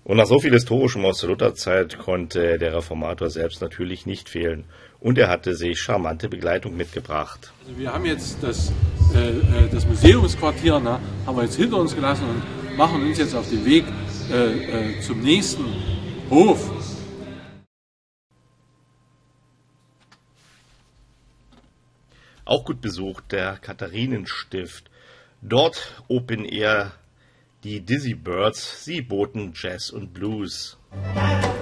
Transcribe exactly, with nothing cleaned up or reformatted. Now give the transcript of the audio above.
Und nach so viel Historischem aus der Lutherzeit konnte der Reformator selbst natürlich nicht fehlen. Und er hatte sich charmante Begleitung mitgebracht. Also wir haben jetzt das, äh, das Museumsquartier, ne, haben wir jetzt hinter uns gelassen und machen uns jetzt auf den Weg äh, äh, zum nächsten Hof. Auch gut besucht der Katharinenstift. Dort Open Air die Dizzy Birds, sie boten Jazz und Blues.